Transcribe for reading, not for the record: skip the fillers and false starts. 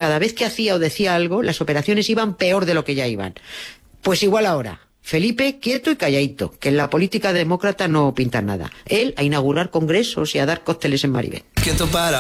cada vez que hacía o decía algo, las operaciones iban peor de lo que ya iban. Pues igual ahora. Felipe, quieto y calladito, que en la política demócrata no pinta nada. Él a inaugurar congresos y a dar cócteles en Maribel. Quieto para